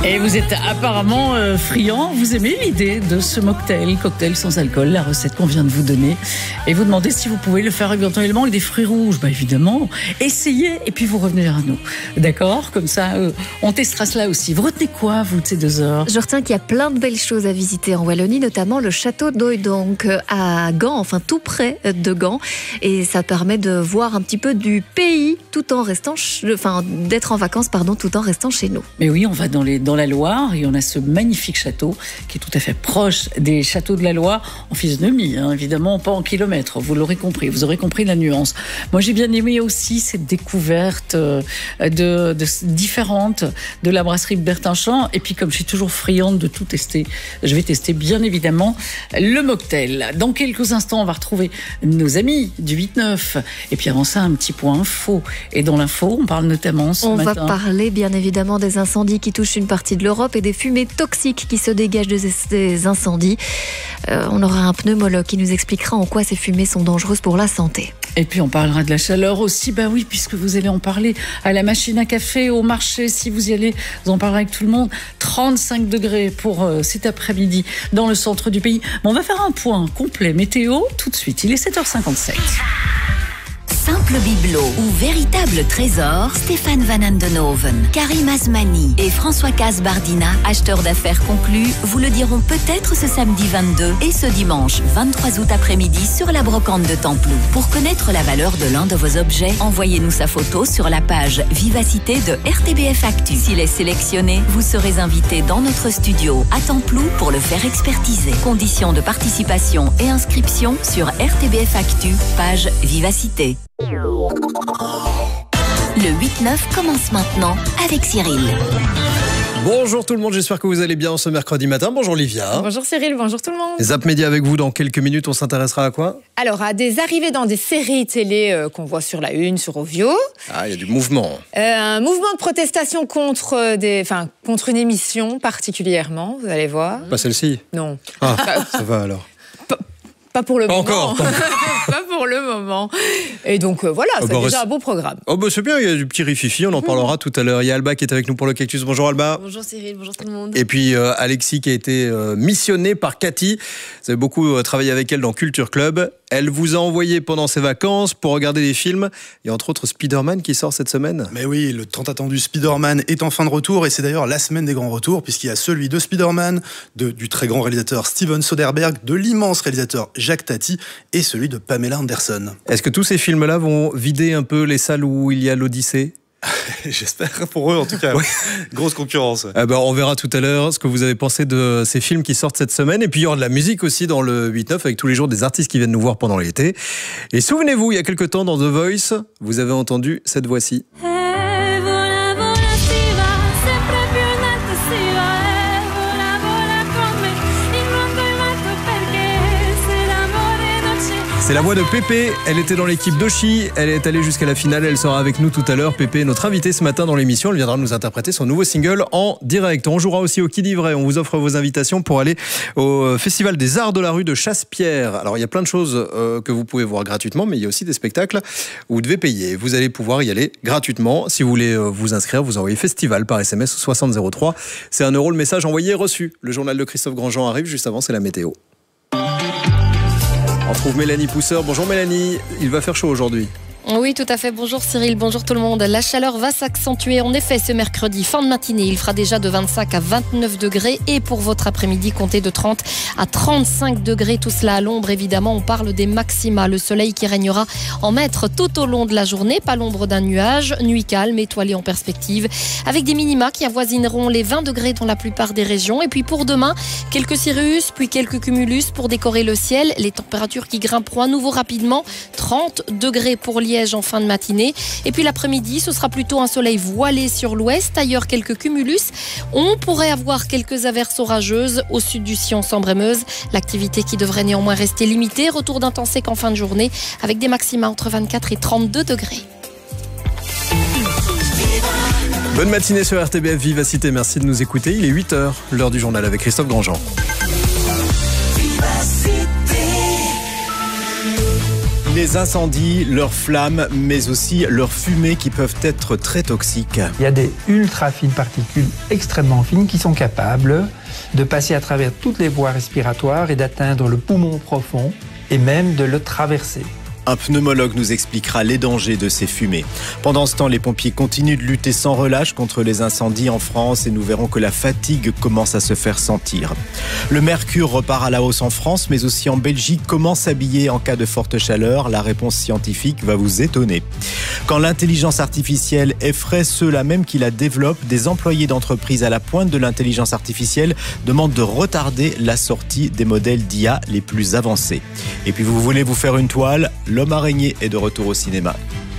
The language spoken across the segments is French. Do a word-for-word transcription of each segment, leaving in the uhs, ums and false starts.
Et vous êtes apparemment euh, friand, vous aimez l'idée de ce mocktail, cocktail sans alcool, la recette qu'on vient de vous donner. Et vous demandez si vous pouvez le faire éventuellement avec des fruits rouges. Bah évidemment, essayez et puis vous revenez vers nous. D'accord ? Comme ça, euh, on testera cela aussi. Vous retenez quoi, vous, de ces deux heures ? Je retiens qu'il y a plein de belles choses à visiter en Wallonie, notamment le château d'Oydonk à Gand, enfin tout près de Gand. Et ça permet de voir un petit peu du pays tout en restant, enfin d'être en vacances, pardon, tout en restant chez nous. Mais oui, on va dans, les, dans la Loire et on a ce magnifique château qui est tout à fait proche des châteaux de la Loire, en physionomie, hein, évidemment, pas en kilomètres. Vous l'aurez compris, vous aurez compris la nuance. Moi, j'ai bien aimé aussi cette découverte euh, de, de différentes de la brasserie Bertinchamp. Et puis, comme je suis toujours friande de tout tester, je vais tester bien évidemment le mocktail. Dans quelques instants, on va retrouver nos amis du huit neuf. Et puis avant ça, un petit point info. Et dans l'info, on parle notamment ce on matin. On va parler bien évidemment des incendies qui touchent une partie de l'Europe et des fumées toxiques qui se dégagent de ces incendies. Euh, on aura un pneumologue qui nous expliquera en quoi ces fumées sont dangereuses pour la santé. Et puis on parlera de la chaleur aussi, bah oui, puisque vous allez en parler à la machine à café, au marché, si vous y allez, vous en parlerez avec tout le monde. trente-cinq degrés pour euh, cet après-midi dans le centre du pays. Bon, on va faire un point complet météo tout de suite, il est sept heures cinquante-sept. Simple bibelot ou véritable trésor, Stéphane Van Andenhoven, Karim Asmani et François Casbardina, acheteurs d'affaires conclus, vous le diront peut-être ce samedi vingt-deux et ce dimanche vingt-trois août après-midi sur la brocante de Templou. Pour connaître la valeur de l'un de vos objets, envoyez-nous sa photo sur la page Vivacité de R T B F Actu. S'il est sélectionné, vous serez invité dans notre studio à Templou pour le faire expertiser. Conditions de participation et inscription sur R T B F Actu, page Vivacité. Le huit neuf commence maintenant avec Cyril. Bonjour tout le monde, j'espère que vous allez bien ce mercredi matin. Bonjour Olivia. Bonjour Cyril, bonjour tout le monde. Zap Média avec vous dans quelques minutes, on s'intéressera à quoi ? Alors, à des arrivées dans des séries télé euh, qu'on voit sur la une, sur Ovio. Ah, il y a du mouvement. Euh, un mouvement de protestation contre, des, enfin, contre une émission particulièrement, vous allez voir. Pas celle-ci ? Non. Ah, ça va alors. Pas pour le pas moment. Encore, pas encore. Pas pour le moment. Et donc euh, voilà, oh, c'est bah, déjà reste... un beau programme. Oh bah c'est bien, il y a du petit rififi, on en mmh. parlera tout à l'heure. Il y a Alba qui est avec nous pour le Cactus. Bonjour Alba. Bonjour Cyril, bonjour tout le monde. Et puis euh, Alexis qui a été euh, missionné par Cathy. Vous avez beaucoup euh, travaillé avec elle dans Culture Club. Elle vous a envoyé pendant ses vacances pour regarder des films. Il y a entre autres Spider-Man qui sort cette semaine. Mais oui, le tant attendu Spider-Man est enfin de retour et c'est d'ailleurs la semaine des grands retours puisqu'il y a celui de Spider-Man, de, du très grand réalisateur Steven Soderbergh, de l'immense réalisateur Jacques Tati et celui de Pamela Anderson. Est-ce que tous ces films-là vont vider un peu les salles où il y a l'Odyssée ? J'espère pour eux en tout cas. Ouais. Grosse concurrence. Ah bah on verra tout à l'heure ce que vous avez pensé de ces films qui sortent cette semaine. Et puis il y aura de la musique aussi dans le huit neuf avec tous les jours des artistes qui viennent nous voir pendant l'été. Et souvenez-vous, il y a quelques temps dans The Voice, vous avez entendu cette voix-ci. C'est la voix de Pépé, elle était dans l'équipe d'Oshi, elle est allée jusqu'à la finale, elle sera avec nous tout à l'heure. Pépé est notre invitée ce matin dans l'émission, elle viendra nous interpréter son nouveau single en direct. On jouera aussi au Qui dit vrai, on vous offre vos invitations pour aller au Festival des Arts de la Rue de Chasse-Pierre. Alors il y a plein de choses euh, que vous pouvez voir gratuitement, mais il y a aussi des spectacles où vous devez payer. Vous allez pouvoir y aller gratuitement. Si vous voulez euh, vous inscrire, vous envoyez Festival par S M S au soixante zéro trois. C'est un euro le message envoyé et reçu. Le journal de Christophe Grandjean arrive, juste avant c'est la météo. On retrouve Mélanie Pousseur. Bonjour Mélanie, il va faire chaud aujourd'hui. Oui, tout à fait. Bonjour Cyril, bonjour tout le monde. La chaleur va s'accentuer en effet ce mercredi. Fin de matinée, il fera déjà de vingt-cinq à vingt-neuf degrés et pour votre après-midi, comptez de trente à trente-cinq degrés. Tout cela à l'ombre, évidemment. On parle des maxima. Le soleil qui régnera en maître tout au long de la journée. Pas l'ombre d'un nuage. Nuit calme, étoilée en perspective. Avec des minima qui avoisineront les vingt degrés dans la plupart des régions. Et puis pour demain, quelques cirrus, puis quelques cumulus pour décorer le ciel. Les températures qui grimperont à nouveau rapidement. trente degrés pour Liège en fin de matinée. Et puis l'après-midi, ce sera plutôt un soleil voilé sur l'ouest. Ailleurs, quelques cumulus. On pourrait avoir quelques averses orageuses au sud du Sion sans Brémeuse. L'activité qui devrait néanmoins rester limitée. Retour d'un temps sec en fin de journée avec des maxima entre vingt-quatre et trente-deux degrés. Bonne matinée sur R T B F Vivacité. Merci de nous écouter. Il est huit heures, l'heure du journal avec Christophe Grandjean. Les incendies, leurs flammes, mais aussi leurs fumées qui peuvent être très toxiques. Il y a des ultra fines particules extrêmement fines qui sont capables de passer à travers toutes les voies respiratoires et d'atteindre le poumon profond et même de le traverser. Un pneumologue nous expliquera les dangers de ces fumées. Pendant ce temps, les pompiers continuent de lutter sans relâche contre les incendies en France et nous verrons que la fatigue commence à se faire sentir. Le mercure repart à la hausse en France, mais aussi en Belgique. Comment s'habiller en cas de forte chaleur? La réponse scientifique va vous étonner. Quand l'intelligence artificielle effraie ceux-là même qui la développent, des employés d'entreprises à la pointe de l'intelligence artificielle demandent de retarder la sortie des modèles d'I A les plus avancés. Et puis vous voulez vous faire une toile? L'homme araignée est de retour au cinéma.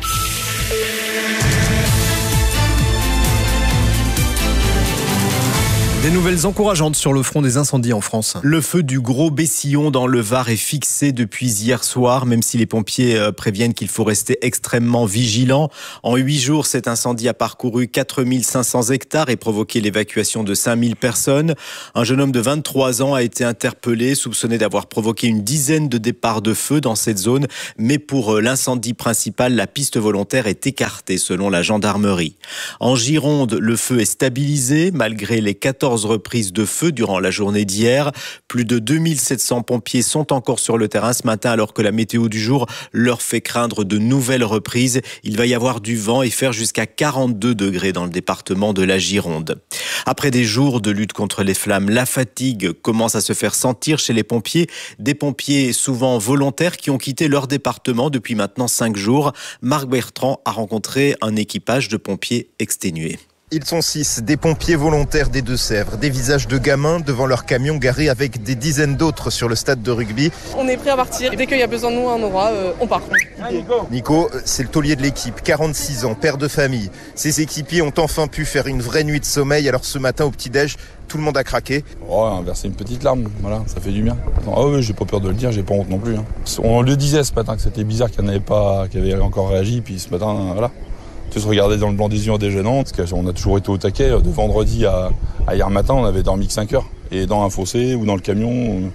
Des nouvelles encourageantes sur le front des incendies en France. Le feu du Gros Bessillon dans le Var est fixé depuis hier soir, même si les pompiers préviennent qu'il faut rester extrêmement vigilant. En huit jours, cet incendie a parcouru quatre mille cinq cents hectares et provoqué l'évacuation de cinq mille personnes. Un jeune homme de vingt-trois ans a été interpellé, soupçonné d'avoir provoqué une dizaine de départs de feu dans cette zone. Mais pour l'incendie principal, la piste volontaire est écartée selon la gendarmerie. En Gironde, le feu est stabilisé malgré les quatorze reprises de feu durant la journée d'hier. Plus de deux mille sept cents pompiers sont encore sur le terrain ce matin alors que la météo du jour leur fait craindre de nouvelles reprises. Il va y avoir du vent et faire jusqu'à quarante-deux degrés dans le département de la Gironde. Après des jours de lutte contre les flammes, la fatigue commence à se faire sentir chez les pompiers. Des pompiers souvent volontaires qui ont quitté leur département depuis maintenant cinq jours. Marc Bertrand a rencontré un équipage de pompiers exténués. Ils sont six, des pompiers volontaires des Deux-Sèvres, des visages de gamins devant leur camion garé avec des dizaines d'autres sur le stade de rugby. On est prêt à partir. Dès qu'il y a besoin de nous, on aura, euh, on part. Nico, c'est le taulier de l'équipe, quarante-six ans, père de famille. Ses équipiers ont enfin pu faire une vraie nuit de sommeil. Alors ce matin au petit-déj, tout le monde a craqué. Oh, on a versé une petite larme, voilà, ça fait du bien. Ah oui, j'ai pas peur de le dire, j'ai pas honte non plus. Hein. On le disait ce matin que c'était bizarre qu'il n'y en avait pas, qu'il avait encore réagi, puis ce matin, voilà. Tu se regardais dans le blanc des yeux en déjeunant, parce qu'on a toujours été au taquet. De vendredi à, à hier matin, on avait dormi que cinq heures. Et dans un fossé ou dans le camion,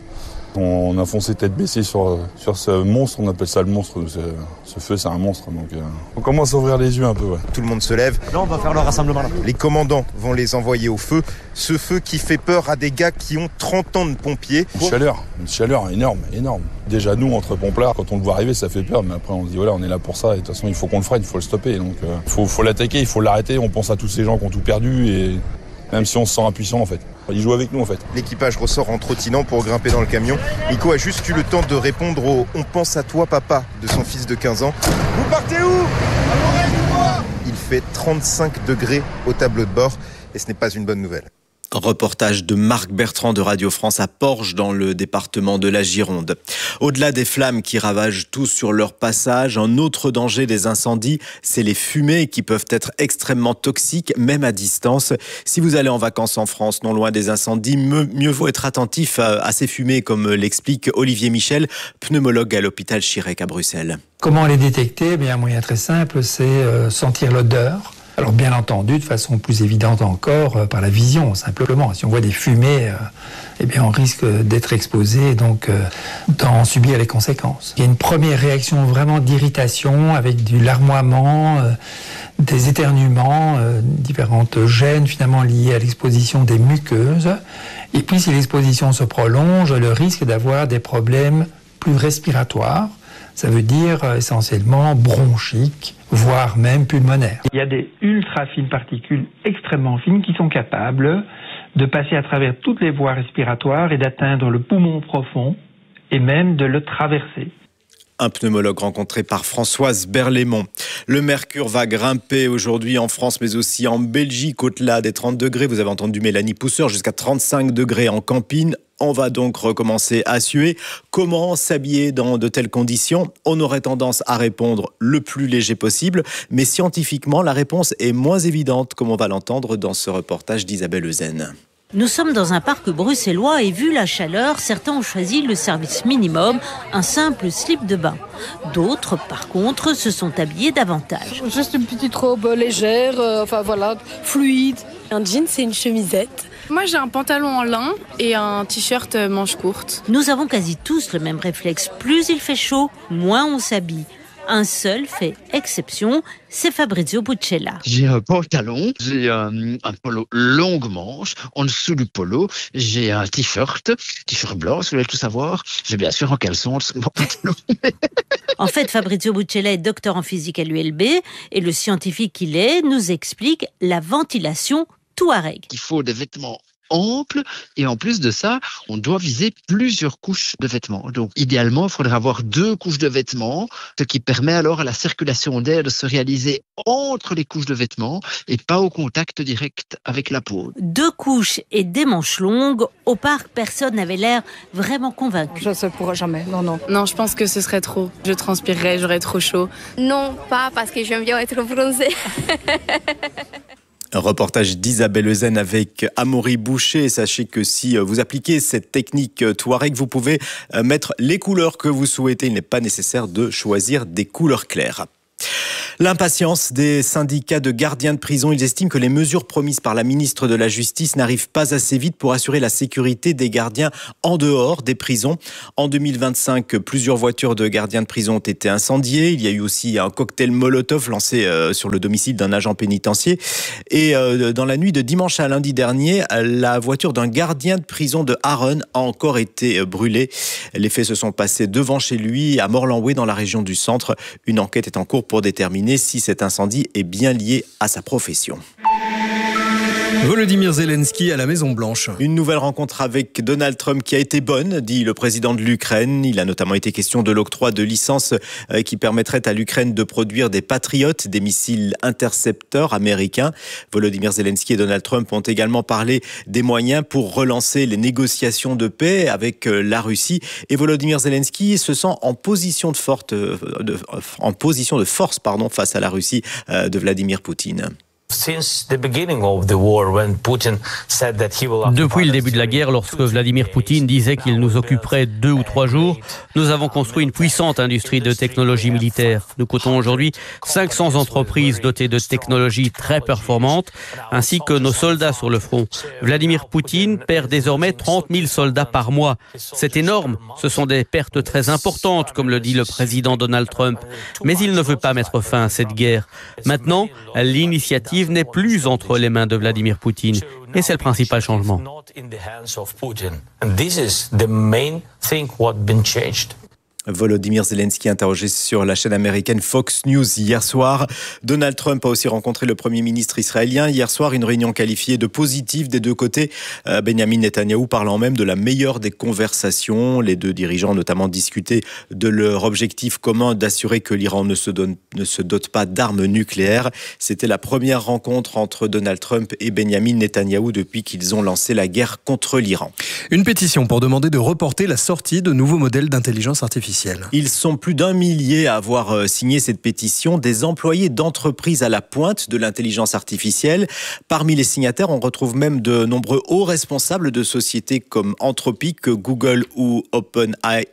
on a foncé tête baissée sur, sur ce monstre, on appelle ça le monstre. Ce, ce feu, c'est un monstre. Donc, euh, on commence à ouvrir les yeux un peu. Ouais. Tout le monde se lève. Là, on va faire le rassemblement. Là. Les commandants vont les envoyer au feu. Ce feu qui fait peur à des gars qui ont trente ans de pompiers. Une chaleur, une chaleur énorme, énorme. Déjà, nous, entre pomplards, quand on le voit arriver, ça fait peur. Mais après, on se dit, voilà, on est là pour ça. Et de toute façon, il faut qu'on le freine, il faut le stopper. Donc, il euh, faut, faut l'attaquer, il faut l'arrêter. On pense à tous ces gens qui ont tout perdu. Et même si on se sent impuissant, en fait. Il joue avec nous, en fait. L'équipage ressort en trottinant pour grimper dans le camion. Nico a juste eu le temps de répondre au « On pense à toi, papa » de son fils de quinze ans. Vous partez où ? Il fait trente-cinq degrés au tableau de bord et ce n'est pas une bonne nouvelle. Reportage de Marc Bertrand de Radio France à Porges dans le département de la Gironde. Au-delà des flammes qui ravagent tout sur leur passage, un autre danger des incendies, c'est les fumées qui peuvent être extrêmement toxiques, même à distance. Si vous allez en vacances en France, non loin des incendies, mieux, mieux vaut être attentif à, à ces fumées, comme l'explique Olivier Michel, pneumologue à l'hôpital Chirec à Bruxelles. Comment les détecter ? Eh bien, un moyen très simple, c'est euh, sentir l'odeur. Alors bien entendu, de façon plus évidente encore, euh, par la vision, simplement. Si on voit des fumées, euh, eh bien on risque d'être exposé et donc euh, d'en subir les conséquences. Il y a une première réaction vraiment d'irritation avec du larmoiement, euh, des éternuements, euh, différentes gènes finalement liées à l'exposition des muqueuses. Et puis si l'exposition se prolonge, le risque d'avoir des problèmes plus respiratoires. Ça veut dire euh, essentiellement bronchique, voire même pulmonaire. Il y a des ultra fines particules extrêmement fines qui sont capables de passer à travers toutes les voies respiratoires et d'atteindre le poumon profond et même de le traverser. Un pneumologue rencontré par Françoise Berlaymont. Le mercure va grimper aujourd'hui en France, mais aussi en Belgique, au-delà des trente degrés. Vous avez entendu Mélanie Pousseur, jusqu'à trente-cinq degrés en campine. On va donc recommencer à suer. Comment s'habiller dans de telles conditions ? On aurait tendance à répondre le plus léger possible, mais scientifiquement, la réponse est moins évidente, comme on va l'entendre dans ce reportage d'Isabelle Euzen. Nous sommes dans un parc bruxellois et vu la chaleur, certains ont choisi le service minimum, un simple slip de bain. D'autres, par contre, se sont habillés davantage. Juste une petite robe légère, euh, enfin voilà, fluide. Un jean, c'est une chemisette. Moi, j'ai un pantalon en lin et un t-shirt manche courte. Nous avons quasi tous le même réflexe. Plus il fait chaud, moins on s'habille. Un seul fait exception, c'est Fabrizio Buccella. J'ai un pantalon, j'ai un, un polo longue manche. En dessous du polo, j'ai un t-shirt, t-shirt blanc, si vous voulez tout savoir. J'ai bien sûr un caleçon en dessous de mon pantalon. En fait, Fabrizio Buccella est docteur en physique à l'U L B et le scientifique qu'il est nous explique la ventilation Touareg. Il faut des vêtements ample et en plus de ça, on doit viser plusieurs couches de vêtements. Donc idéalement, il faudrait avoir deux couches de vêtements, ce qui permet alors à la circulation d'air de se réaliser entre les couches de vêtements et pas au contact direct avec la peau. Deux couches et des manches longues, au parc, personne n'avait l'air vraiment convaincu. Je ne pourrai jamais, non, non. Non, je pense que ce serait trop. Je transpirerais, j'aurais trop chaud. Non, pas parce que j'aime bien être bronzée. Un reportage d'Isabelle Ezen avec Amaury Boucher. Sachez que si vous appliquez cette technique Touareg, vous pouvez mettre les couleurs que vous souhaitez. Il n'est pas nécessaire de choisir des couleurs claires. L'impatience des syndicats de gardiens de prison. Ils estiment que les mesures promises par la ministre de la Justice n'arrivent pas assez vite pour assurer la sécurité des gardiens en dehors des prisons. En deux mille vingt-cinq, plusieurs voitures de gardiens de prison ont été incendiées. Il y a eu aussi un cocktail Molotov lancé sur le domicile d'un agent pénitentiaire. Et dans la nuit de dimanche à lundi dernier, la voiture d'un gardien de prison de Harren a encore été brûlée. Les faits se sont passés devant chez lui, à Morlanway, dans la région du centre. Une enquête est en cours pour déterminer si cet incendie est bien lié à sa profession. Volodymyr Zelensky à la Maison-Blanche. Une nouvelle rencontre avec Donald Trump qui a été bonne, dit le président de l'Ukraine. Il a notamment été question de l'octroi de licences qui permettraient à l'Ukraine de produire des Patriot, des missiles intercepteurs américains. Volodymyr Zelensky et Donald Trump ont également parlé des moyens pour relancer les négociations de paix avec la Russie. Et Volodymyr Zelensky se sent en position de, forte, de, en position de force pardon, face à la Russie de Vladimir Poutine. Depuis le début de la guerre, lorsque Vladimir Poutine disait qu'il nous occuperait deux ou trois jours, nous avons construit une puissante industrie de technologie militaire. Nous comptons aujourd'hui cinq cents entreprises dotées de technologies très performantes, ainsi que nos soldats sur le front. Vladimir Poutine perd désormais trente mille soldats par mois. C'est énorme, ce sont des pertes très importantes, comme le dit le président Donald Trump. Mais il ne veut pas mettre fin à cette guerre. Maintenant, l'initiative n'est plus entre les mains de Vladimir Poutine. Et c'est le principal changement. Volodymyr Zelensky interrogé sur la chaîne américaine Fox News hier soir. Donald Trump a aussi rencontré le Premier ministre israélien hier soir, une réunion qualifiée de positive des deux côtés. Benjamin Netanyahou parlant même de la meilleure des conversations. Les deux dirigeants ont notamment discuté de leur objectif commun d'assurer que l'Iran ne se, donne, ne se dote pas d'armes nucléaires. C'était la première rencontre entre Donald Trump et Benjamin Netanyahou depuis qu'ils ont lancé la guerre contre l'Iran. Une pétition pour demander de reporter la sortie de nouveaux modèles d'intelligence artificielle. Ils sont plus d'un millier à avoir signé cette pétition, des employés d'entreprises à la pointe de l'intelligence artificielle. Parmi les signataires, on retrouve même de nombreux hauts responsables de sociétés comme Anthropic, Google ou OpenAI.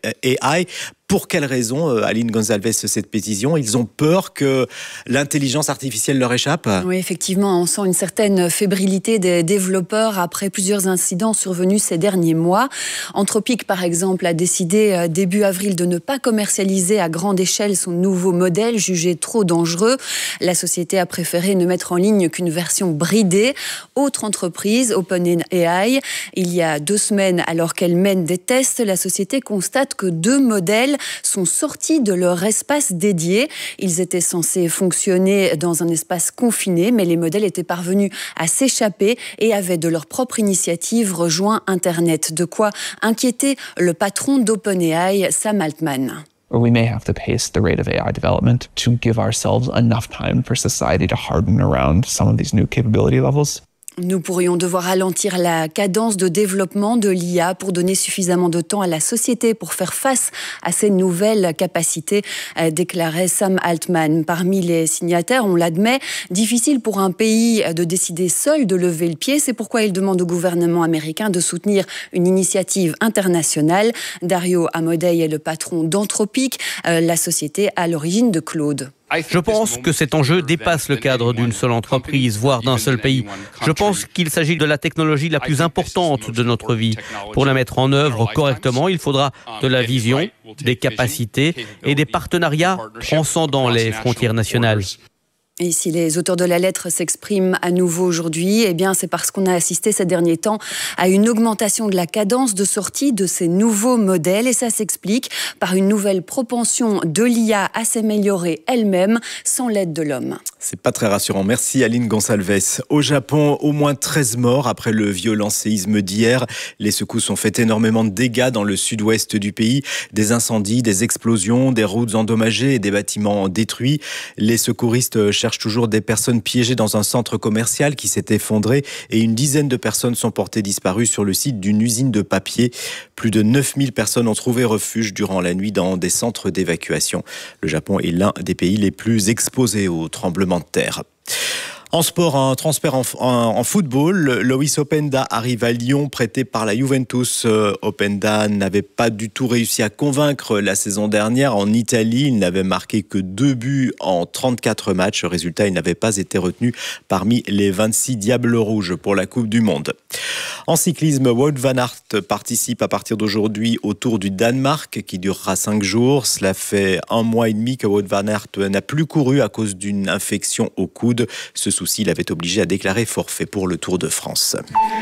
Pour quelle raison, Aline Gonzalez, cette pétition? Ils ont peur que l'intelligence artificielle leur échappe? Oui, effectivement, on sent une certaine fébrilité des développeurs après plusieurs incidents survenus ces derniers mois. Anthropic, par exemple, a décidé début avril de ne pas commercialiser à grande échelle son nouveau modèle, jugé trop dangereux. La société a préféré ne mettre en ligne qu'une version bridée. Autre entreprise, OpenAI, il y a deux semaines, alors qu'elle mène des tests, la société constate que deux modèles sont sortis de leur espace dédié. Ils étaient censés fonctionner dans un espace confiné, mais les modèles étaient parvenus à s'échapper et avaient de leur propre initiative rejoint Internet. De quoi inquiéter le patron d'OpenAI, Sam Altman. Or we may have to pace the rate of A I development to give ourselves enough time for society to harden around some of these new capability levels. Nous pourrions devoir ralentir la cadence de développement de l'I A pour donner suffisamment de temps à la société pour faire face à ces nouvelles capacités, déclarait Sam Altman. Parmi les signataires, on l'admet, difficile pour un pays de décider seul de lever le pied. C'est pourquoi il demande au gouvernement américain de soutenir une initiative internationale. Dario Amodei est le patron d'Anthropic, la société à l'origine de Claude. Je pense que cet enjeu dépasse le cadre d'une seule entreprise, voire d'un seul pays. Je pense qu'il s'agit de la technologie la plus importante de notre vie. Pour la mettre en œuvre correctement, il faudra de la vision, des capacités et des partenariats transcendant les frontières nationales. Et si les auteurs de la lettre s'expriment à nouveau aujourd'hui, eh bien c'est parce qu'on a assisté ces derniers temps à une augmentation de la cadence de sortie de ces nouveaux modèles. Et ça s'explique par une nouvelle propension de l'I A à s'améliorer elle-même sans l'aide de l'homme. C'est pas très rassurant. Merci Aline Gonçalves. Au Japon, au moins treize morts après le violent séisme d'hier. Les secousses ont fait énormément de dégâts dans le sud-ouest du pays. Des incendies, des explosions, des routes endommagées et des bâtiments détruits. Les secouristes cherchent toujours des personnes piégées dans un centre commercial qui s'est effondré et une dizaine de personnes sont portées disparues sur le site d'une usine de papier. Plus de neuf mille personnes ont trouvé refuge durant la nuit dans des centres d'évacuation. Le Japon est l'un des pays les plus exposés aux tremblements de terre. En sport, un transfert en, en, en football, Loïs Openda arrive à Lyon, prêté par la Juventus. Euh, Openda n'avait pas du tout réussi à convaincre la saison dernière en Italie. Il n'avait marqué que deux buts en trente-quatre matchs. Résultat, il n'avait pas été retenu parmi les vingt-six Diables Rouges pour la Coupe du Monde. En cyclisme, Wout van Aert participe à partir d'aujourd'hui au Tour du Danemark qui durera cinq jours. Cela fait un mois et demi que Wout van Aert n'a plus couru à cause d'une infection au coude. Ce souci l'avait obligé à déclarer forfait pour le Tour de France.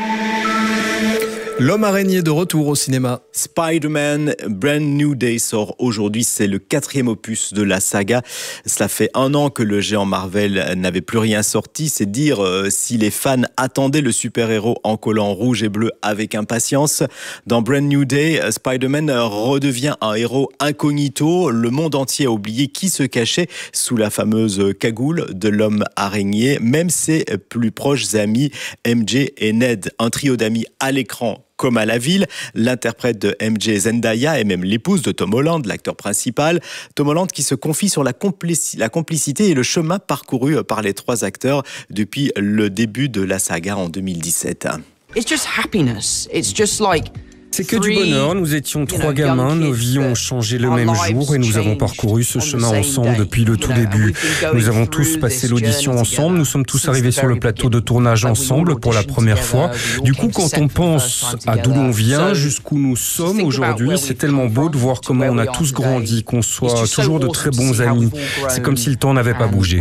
L'homme araignée de retour au cinéma. Spider-Man Brand New Day sort aujourd'hui. C'est le quatrième opus de la saga. Cela fait un an que le géant Marvel n'avait plus rien sorti. C'est dire euh, si les fans attendaient le super-héros en collant rouge et bleu avec impatience. Dans Brand New Day, Spider-Man redevient un héros incognito. Le monde entier a oublié qui se cachait sous la fameuse cagoule de l'homme araignée. Même ses plus proches amis, M J et Ned. Un trio d'amis à l'écran comme à la ville. L'interprète de M J, Zendaya, est même l'épouse de Tom Holland, l'acteur principal. Tom Holland qui se confie sur la, complici- la complicité et le chemin parcouru par les trois acteurs depuis le début de la saga en deux mille dix-sept. It's just happiness. It's just like C'est que du bonheur, nous étions trois gamins, nos vies ont changé le même jour et nous avons parcouru ce chemin ensemble depuis le tout début. Nous avons tous passé l'audition ensemble, nous sommes tous arrivés sur le plateau de tournage ensemble pour la première fois. Du coup, quand on pense à d'où l'on vient, jusqu'où nous sommes aujourd'hui, c'est tellement beau de voir comment on a tous grandi, qu'on soit toujours de très bons amis. C'est comme si le temps n'avait pas bougé.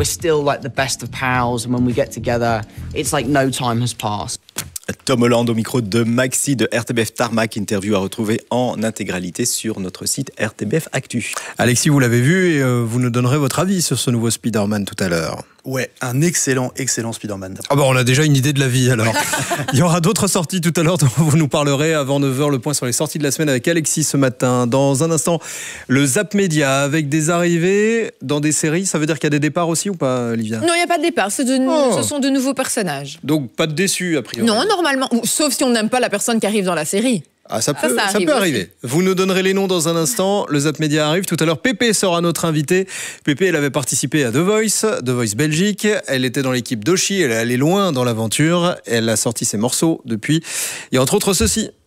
Tom Holland au micro de Maxi de R T B F Tarmac, interview à retrouver en intégralité sur notre site R T B F Actu. Alexis, vous l'avez vu et euh, vous nous donnerez votre avis sur ce nouveau Spider-Man tout à l'heure. Ouais, un excellent, excellent Spider-Man. Ah bah on a déjà une idée de la vie alors. Il y aura d'autres sorties tout à l'heure dont vous nous parlerez. Avant neuf heures, le point sur les sorties de la semaine avec Alexis ce matin. Dans un instant, le Zap Média avec des arrivées dans des séries. Ça veut dire qu'il y a des départs aussi ou pas, Olivia ? Non, il n'y a pas de départ. C'est de, oh. Ce sont de nouveaux personnages. Donc pas de déçus a priori. Non, normalement. Sauf si on n'aime pas la personne qui arrive dans la série. Ah, ça peut, ça, ça, ça peut arriver. Vous nous donnerez les noms dans un instant. Le Zap Média arrive. Tout à l'heure, Pépé sera notre invité. Pépé, elle avait participé à The Voice, The Voice Belgique. Elle était dans l'équipe d'Oshi. Elle est allée loin dans l'aventure. Elle a sorti ses morceaux depuis. Et entre autres, ceci.